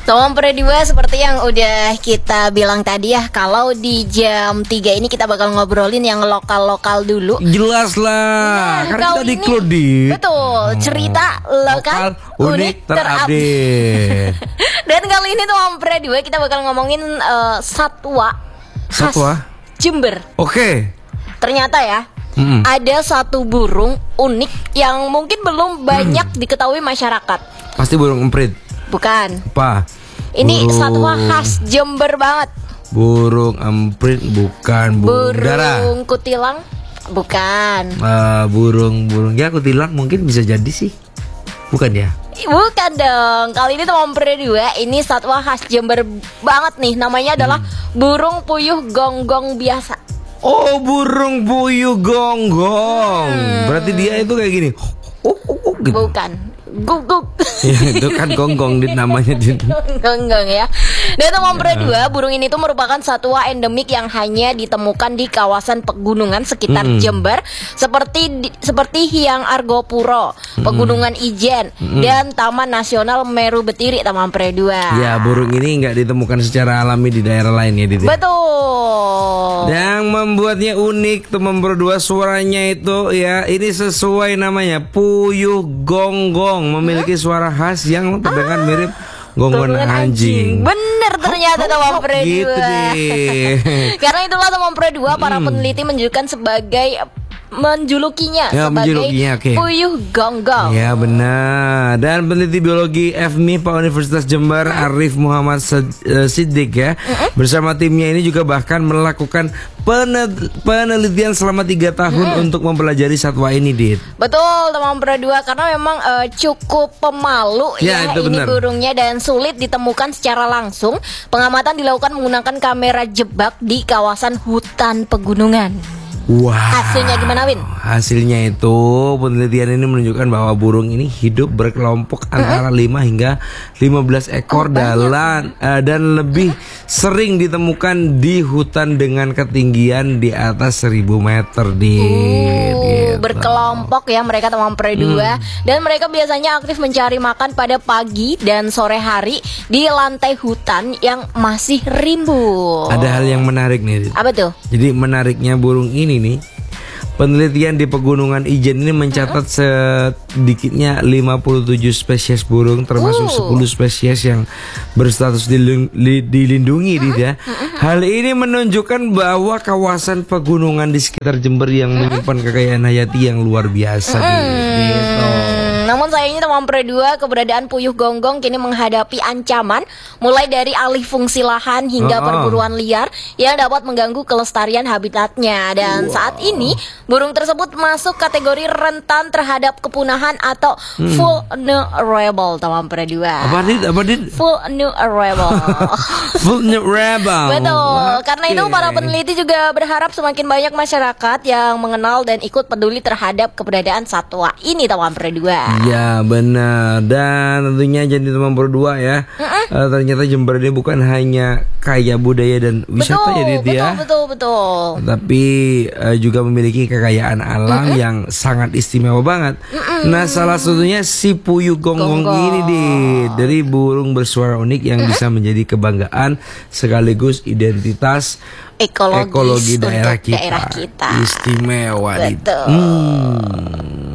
Tomam Pre 2 seperti yang udah kita bilang tadi ya, kalau di jam 3 ini kita bakal ngobrolin yang lokal-lokal dulu. Jelas lah, Nah, karena kali kita di ini, Klodi. betul, cerita lokal unik terupdate. Dan kali ini Tomam Pre 2 kita bakal ngomongin satwa khas Jember. Oke. Ternyata ya, ada satu burung unik yang mungkin belum banyak diketahui masyarakat. Pasti burung emprit. Bukan. Apa? Ini satwa khas Jember banget. Burung emprit bukan. Burung dara. Burung kutilang bukan. Burung ya kutilang mungkin bisa jadi sih. Bukan ya? Bukan dong. Kali ini Tomam Pre 2 ini satwa khas Jember banget nih. Namanya adalah burung puyuh gonggong biasa. Oh, burung puyuh gonggong. Berarti dia itu kayak gini. Gitu. Bukan. Guguk. Ya, itu kan gonggong namanya dia. Gonggong ya. Dan Tomam Pre 2, burung ini tuh merupakan satwa endemik yang hanya ditemukan di kawasan pegunungan sekitar Jember seperti Hyang Argopuro, Pegunungan Ijen, dan Taman Nasional Meru Betiri. Tomam Pre 2. Ya, burung ini nggak ditemukan secara alami di daerah lain ya, Dit. Betul. Yang membuatnya unik Tomam Pre 2 suaranya itu ya, ini sesuai namanya puyuh gonggong, memiliki suara khas yang terdengar mirip gonggongan anjing. Bener ternyata Tomam Pre 2. Gitu deh. Karena itulah Tomam Pre 2 para peneliti menunjukkan menjulukinya sebagai okay. puyuh gonggong. Ya benar. Dan peneliti biologi FMI Pak Universitas Jember Arif Muhammad Siddiq ya, bersama timnya ini juga bahkan melakukan penelitian selama 3 tahun untuk mempelajari satwa ini, Dit. Betul, Tomam Pre 2, karena memang cukup pemalu ya itu ini benar. burungnya dan sulit ditemukan secara langsung. Pengamatan dilakukan menggunakan kamera jebak di kawasan hutan pegunungan. Wah. Hasilnya gimana, Win? Hasilnya itu penelitian ini menunjukkan bahwa burung ini hidup berkelompok antara 5 hingga 15 ekor dan lebih sering ditemukan di hutan dengan ketinggian di atas 1000 meter gitu. Berkelompok ya mereka Tomam Pre 2 dan mereka biasanya aktif mencari makan pada pagi dan sore hari di lantai hutan yang masih rimbun. Ada hal yang menarik nih. Apa tuh? Jadi menariknya burung ini nih, penelitian di Pegunungan Ijen ini mencatat sedikitnya 57 spesies burung, termasuk 10 spesies yang berstatus dilindungi ya. Hal ini menunjukkan bahwa kawasan pegunungan di sekitar Jember yang menyimpan kekayaan hayati yang luar biasa gitu. Namun sayangnya Tomam Pre 2, keberadaan puyuh gonggong kini menghadapi ancaman mulai dari alih fungsi lahan hingga perburuan liar yang dapat mengganggu kelestarian habitatnya. Dan saat ini burung tersebut masuk kategori rentan terhadap kepunahan atau vulnerable. Tomam Pre 2. Apa dit? Vulnerable. Vulnerable. Betul. Karena itu para peneliti juga berharap semakin banyak masyarakat yang mengenal dan ikut peduli terhadap keberadaan satwa ini Tomam Pre 2. Ya benar. Dan tentunya jadi Tomam Pre 2 ya. Ternyata Jember ini bukan hanya kaya budaya dan wisata Betul. tapi juga memiliki kekayaan alam yang sangat istimewa banget. Nah, salah satunya si puyuh gonggong ini dari burung bersuara unik yang bisa menjadi kebanggaan sekaligus identitas ekologi daerah kita. Istimewa. Betul.